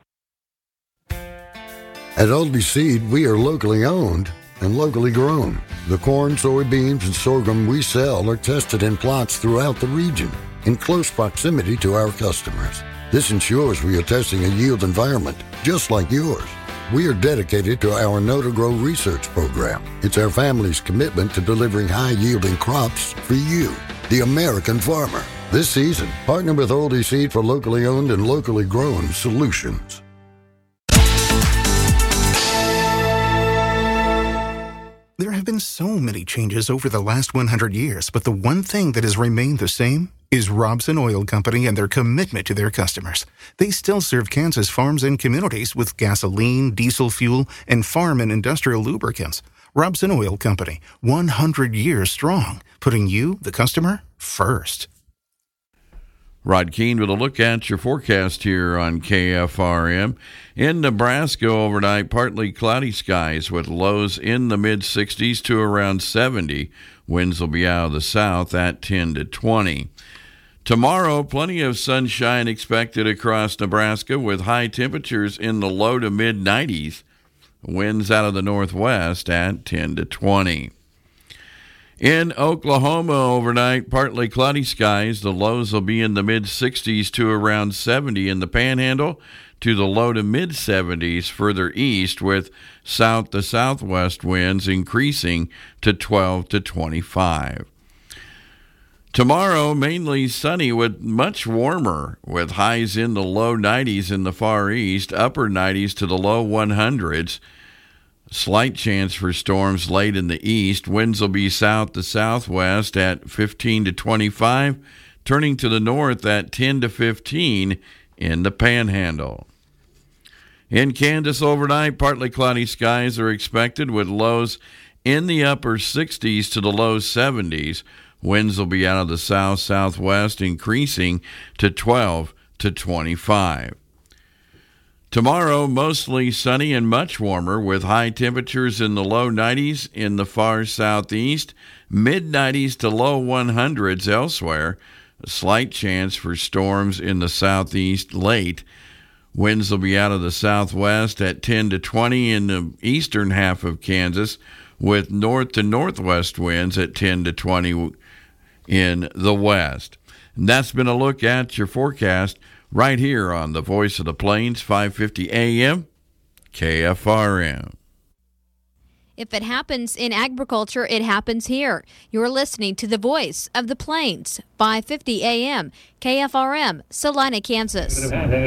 At Aldi Seed, we are locally owned and locally grown. The corn, soybeans, and sorghum we sell are tested in plots throughout the region in close proximity to our customers. This ensures we are testing a yield environment just like yours. We are dedicated to our Know to Grow research program. It's our family's commitment to delivering high-yielding crops for you, the American farmer. This season, partner with Aldi Seed for locally owned and locally grown solutions. There have been so many changes over the last one hundred years, but the one thing that has remained the same is Robson Oil Company and their commitment to their customers. They still serve Kansas farms and communities with gasoline, diesel fuel, and farm and industrial lubricants. Robson Oil Company, one hundred years strong, putting you, the customer, first. Rod Keene with a look at your forecast here on K F R M. In Nebraska overnight, partly cloudy skies with lows in the mid-sixties to around seventy. Winds will be out of the south at ten to twenty. Tomorrow, plenty of sunshine expected across Nebraska with high temperatures in the low to mid-nineties. Winds out of the northwest at ten to twenty. In Oklahoma overnight, partly cloudy skies. The lows will be in the mid-sixties to around seventy in the Panhandle, to the low to mid-seventies further east, with south to southwest winds increasing to twelve to twenty-five. Tomorrow, mainly sunny with much warmer, with highs in the low nineties in the far east, upper nineties to the low hundreds. Slight chance for storms late in the east. Winds will be south to southwest at fifteen to twenty-five, turning to the north at ten to fifteen in the Panhandle. In Kansas overnight, partly cloudy skies are expected with lows in the upper sixties to the low seventies. Winds will be out of the south-southwest, increasing to twelve to twenty-five. Tomorrow, mostly sunny and much warmer, with high temperatures in the low nineties in the far southeast, mid-nineties to low hundreds elsewhere. A slight chance for storms in the southeast late. Winds will be out of the southwest at ten to twenty in the eastern half of Kansas, with north to northwest winds at ten to twenty in the west. And that's been a look at your forecast right here on the Voice of the Plains, five fifty A M, K F R M. If it happens in agriculture, it happens here. You're listening to the voice of the Plains, five fifty A M, K F R M, Salina, Kansas.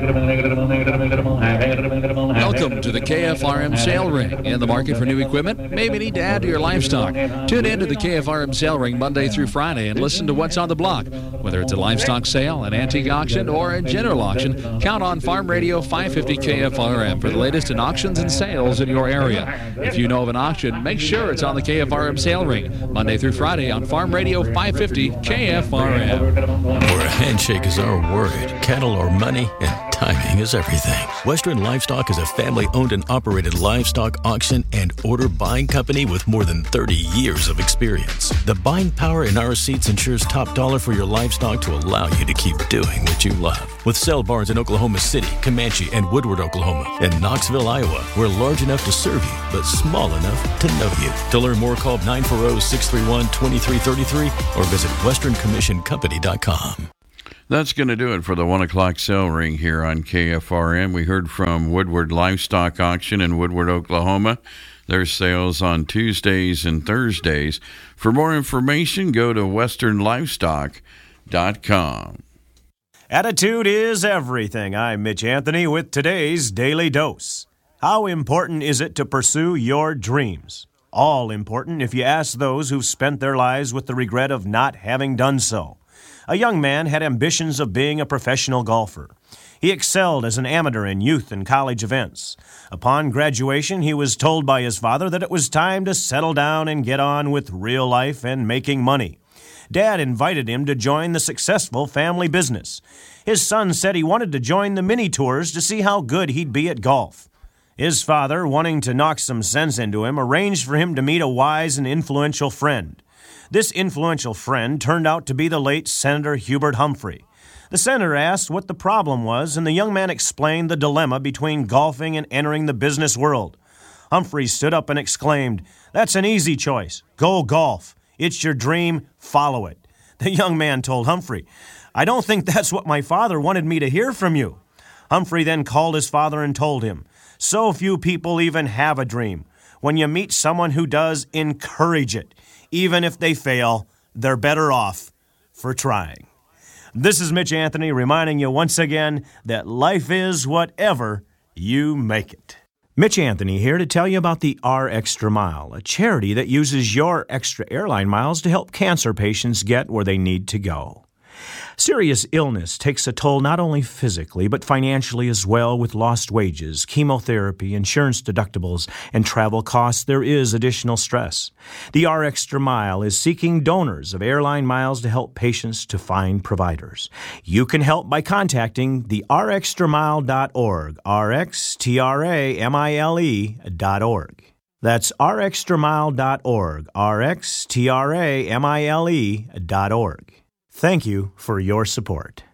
Welcome to the K F R M Sale Ring. In the market for new equipment? Maybe need to add to your livestock. Tune in to the K F R M Sale Ring Monday through Friday and listen to what's on the block. Whether it's a livestock sale, an antique auction, or a general auction, count on Farm Radio five fifty K F R M for the latest in auctions and sales in your area. If you know of an auction, make sure it's on the K F R M Sale Ring Monday through Friday on Farm Radio five fifty K F R M. Where a handshake is our word, cattle are money, and timing is everything. Western Livestock is a family-owned and operated livestock auction and order buying company with more than thirty years of experience. The buying power in our seats ensures top dollar for your livestock to allow you to keep doing what you love. With sale barns in Oklahoma City, Comanche, and Woodward, Oklahoma, and Knoxville, Iowa, we're large enough to serve you, but small enough to know you. To learn more, call nine four zero, six three one, two three three three or visit western commission company dot com. That's going to do it for the one o'clock sale ring here on K F R M. We heard from Woodward Livestock Auction in Woodward, Oklahoma. Their sales on Tuesdays and Thursdays. For more information, go to western livestock dot com. Attitude is everything. I'm Mitch Anthony with today's Daily Dose. How important is it to pursue your dreams? All important if you ask those who've spent their lives with the regret of not having done so. A young man had ambitions of being a professional golfer. He excelled as an amateur in youth and college events. Upon graduation, he was told by his father that it was time to settle down and get on with real life and making money. Dad invited him to join the successful family business. His son said he wanted to join the mini tours to see how good he'd be at golf. His father, wanting to knock some sense into him, arranged for him to meet a wise and influential friend. This influential friend turned out to be the late Senator Hubert Humphrey. The senator asked what the problem was, and the young man explained the dilemma between golfing and entering the business world. Humphrey stood up and exclaimed, "That's an easy choice. Go golf. It's your dream. Follow it." The young man told Humphrey, "I don't think that's what my father wanted me to hear from you." Humphrey then called his father and told him, "So few people even have a dream. When you meet someone who does, encourage it. Even if they fail, they're better off for trying." This is Mitch Anthony reminding you once again that life is whatever you make it. Mitch Anthony here to tell you about the R Extra Mile, a charity that uses your extra airline miles to help cancer patients get where they need to go. Serious illness takes a toll not only physically, but financially as well. With lost wages, chemotherapy, insurance deductibles, and travel costs, there is additional stress. The R Extra Mile is seeking donors of airline miles to help patients to find providers. You can help by contacting the r extra mile dot org, R X T R A M I L E dot org. That's r extra mile dot org, R X T R A M I L E dot org. Thank you for your support.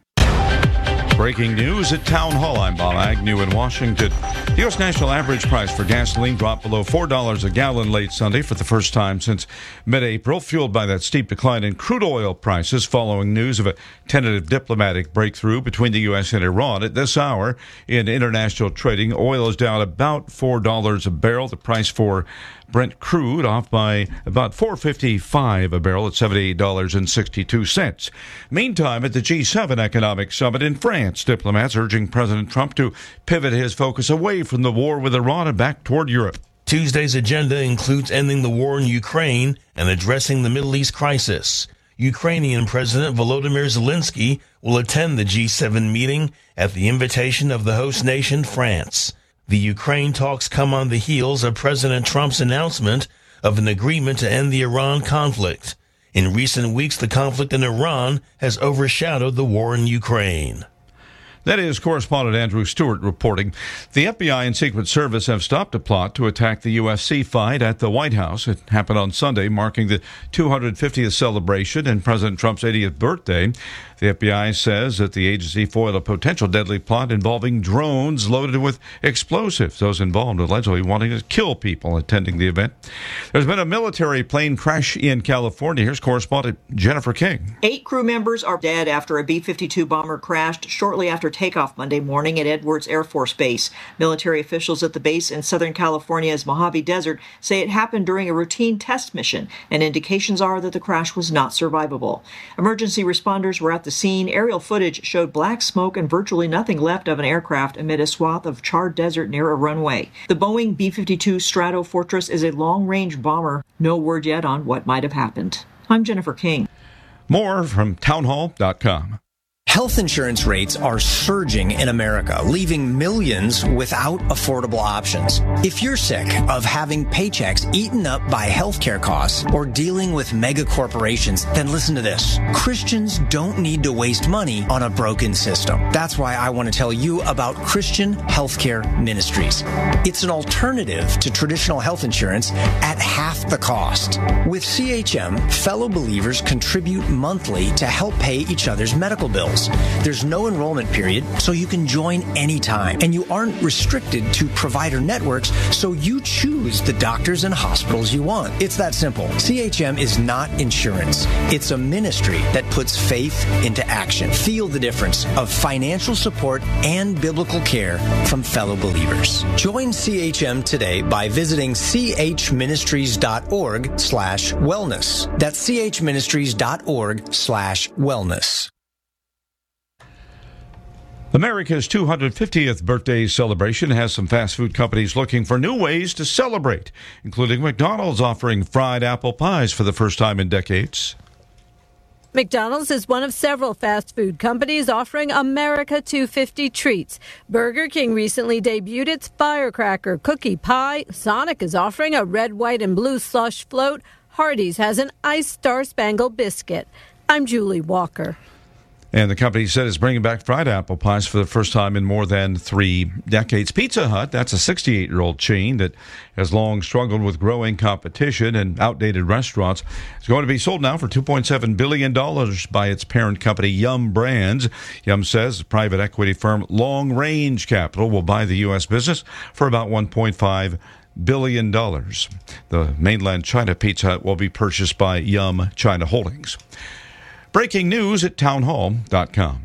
Breaking news at Town Hall. I'm Bob Agnew in Washington. The U S national average price for gasoline dropped below four dollars a gallon late Sunday for the first time since mid-April, fueled by that steep decline in crude oil prices following news of a tentative diplomatic breakthrough between the U S and Iran. At this hour in international trading, oil is down about four dollars a barrel. The price for Brent crude off by about four dollars and fifty-five cents a barrel at seventy-eight dollars and sixty-two cents. Meantime, at the G seven Economic Summit in France, diplomats urging President Trump to pivot his focus away from the war with Iran and back toward Europe. Tuesday's agenda includes ending the war in Ukraine and addressing the Middle East crisis. Ukrainian President Volodymyr Zelensky will attend the G seven meeting at the invitation of the host nation, France. The Ukraine talks come on the heels of President Trump's announcement of an agreement to end the Iran conflict. In recent weeks, the conflict in Iran has overshadowed the war in Ukraine. That is correspondent Andrew Stewart reporting. The F B I and Secret Service have stopped a plot to attack the U F C fight at the White House. It happened on Sunday, marking the two hundred fiftieth celebration and President Trump's eightieth birthday. The F B I says that the agency foiled a potential deadly plot involving drones loaded with explosives. Those involved allegedly wanting to kill people attending the event. There's been a military plane crash in California. Here's correspondent Jennifer King. Eight crew members are dead after a B fifty-two bomber crashed shortly after for takeoff Monday morning at Edwards Air Force Base. Military officials at the base in Southern California's Mojave Desert say it happened during a routine test mission, and indications are that the crash was not survivable. Emergency responders were at the scene. Aerial footage showed black smoke and virtually nothing left of an aircraft amid a swath of charred desert near a runway. The Boeing B fifty-two Stratofortress is a long-range bomber. No word yet on what might have happened. I'm Jennifer King. More from townhall dot com. Health insurance rates are surging in America, leaving millions without affordable options. If you're sick of having paychecks eaten up by healthcare costs or dealing with mega corporations, then listen to this. Christians don't need to waste money on a broken system. That's why I want to tell you about Christian Healthcare Ministries. It's an alternative to traditional health insurance at half the cost. With C H M, fellow believers contribute monthly to help pay each other's medical bills. There's no enrollment period, so you can join anytime. And you aren't restricted to provider networks, so you choose the doctors and hospitals you want. It's that simple. C H M is not insurance. It's a ministry that puts faith into action. Feel the difference of financial support and biblical care from fellow believers. Join C H M today by visiting chministries.org slash wellness. That's chministries.org slash wellness. America's two hundred fiftieth birthday celebration has some fast food companies looking for new ways to celebrate, including McDonald's offering fried apple pies for the first time in decades. McDonald's is one of several fast food companies offering America two fifty treats. Burger King recently debuted its Firecracker Cookie Pie. Sonic is offering a red, white, and blue slush float. Hardee's has an iced Star Spangled Biscuit. I'm Julie Walker. And the company said it's bringing back fried apple pies for the first time in more than three decades. Pizza Hut, that's a sixty-eight-year-old chain that has long struggled with growing competition and outdated restaurants. It's going to be sold now for two point seven billion dollars by its parent company, Yum Brands. Yum says private equity firm Long Range Capital will buy the U S business for about one point five billion dollars. The mainland China Pizza Hut will be purchased by Yum China Holdings. Breaking news at townhall dot com.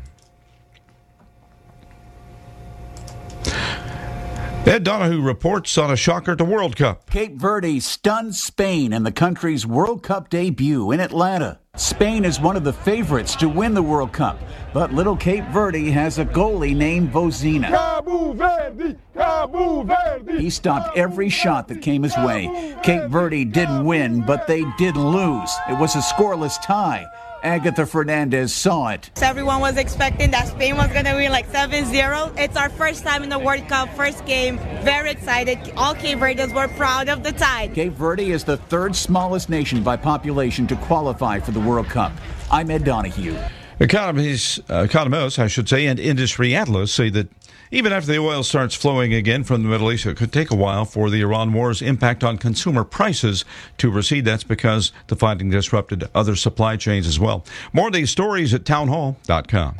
Ed Donahue reports on a shocker at the World Cup. Cape Verde stunned Spain in the country's World Cup debut in Atlanta. Spain is one of the favorites to win the World Cup, but little Cape Verde has a goalie named Vozina. Cabo Verde, Cabo Verde. He stopped every shot that came his way. Cape Verde didn't win, but they didn't lose. It was a scoreless tie. Agatha Fernandez saw it. Everyone was expecting that Spain was going to win like seven zero. It's our first time in the World Cup, first game. Very excited. All Cape Verdeans were proud of the tie. Cape Verde is the third smallest nation by population to qualify for the World Cup. I'm Ed Donahue. Economies, uh, economists, I should say, and industry analysts say that even after the oil starts flowing again from the Middle East, it could take a while for the Iran war's impact on consumer prices to recede. That's because the fighting disrupted other supply chains as well. More of these stories at townhall dot com.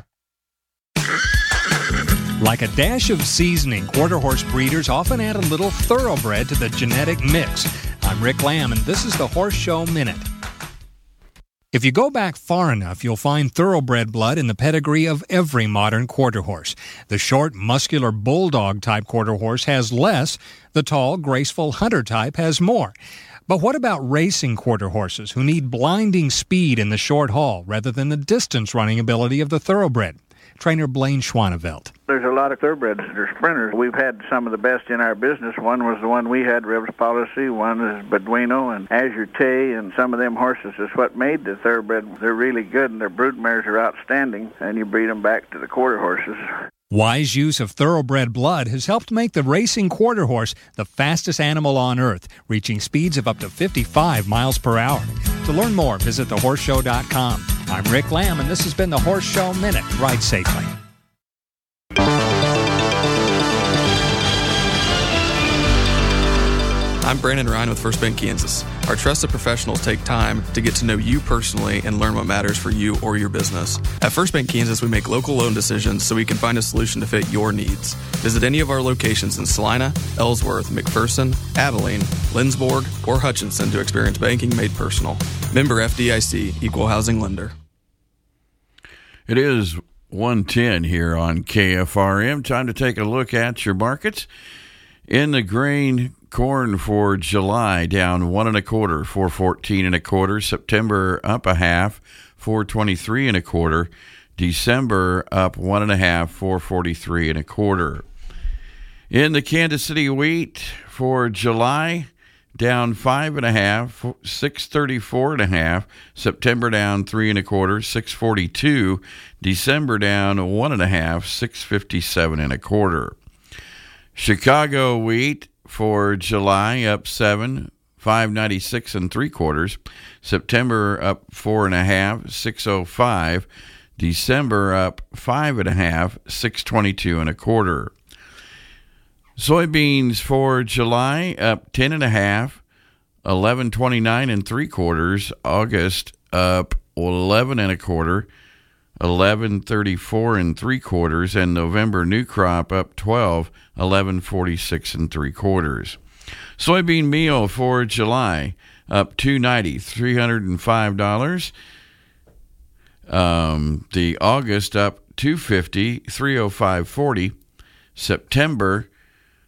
Like a dash of seasoning, quarter horse breeders often add a little thoroughbred to the genetic mix. I'm Rick Lamb, and this is the Horse Show Minute. If you go back far enough, you'll find thoroughbred blood in the pedigree of every modern quarter horse. The short, muscular bulldog-type quarter horse has less. The tall, graceful hunter type has more. But what about racing quarter horses who need blinding speed in the short haul rather than the distance-running ability of the thoroughbred? Trainer Blaine Schwanevelt. There's a lot of thoroughbreds that are sprinters. We've had some of the best in our business. One was the one we had, Rivers Policy. One is Beduino and Azure Tay, and some of them horses is what made the thoroughbred. They're really good, and their brood mares are outstanding, and you breed them back to the quarter horses. Wise use of thoroughbred blood has helped make the racing quarter horse the fastest animal on earth, reaching speeds of up to fifty-five miles per hour. To learn more, visit the horse show dot com. I'm Rick Lamb, and this has been the Horse Show Minute. Ride safely. I'm Brandon Ryan with First Bank Kansas. Our trusted professionals take time to get to know you personally and learn what matters for you or your business. At First Bank Kansas, we make local loan decisions so we can find a solution to fit your needs. Visit any of our locations in Salina, Ellsworth, McPherson, Abilene, Lindsborg, or Hutchinson to experience banking made personal. Member F D I C, Equal Housing Lender. It is one ten here on K F R M. Time to take a look at your markets. In the grain, corn for July down one and a quarter, four fourteen and a quarter. September up a half, four twenty-three and a quarter. December up one and a half, four forty-three and a quarter. In the Kansas City wheat for July, down five and a half, six thirty-four and a half. September down three and a quarter, six forty-two. December down one and a half, six fifty-seven and a quarter. Chicago wheat for July up seven, five ninety-six and three quarters. September up four and a half, six oh five. December up five and a half, six twenty-two and a quarter. Soybeans for July up ten and a half, eleven twenty-nine and three quarters. August up eleven and a quarter, eleven thirty-four and three quarters, and November new crop up twelve, eleven forty-six and three quarters. Soybean meal for July up two ninety, three hundred five dollars. Um, the August up two fifty, three oh five forty. September